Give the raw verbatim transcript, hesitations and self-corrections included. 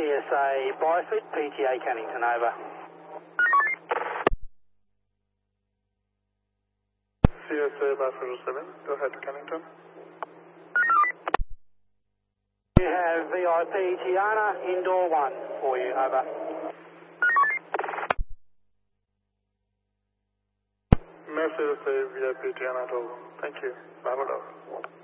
S A Byford, P T A Cannington, over. C S A Byford seven, go ahead to Cannington. You have V I P Tiana, indoor one for you, over. Mercedes V I P Tiana, thank you. Bye bye.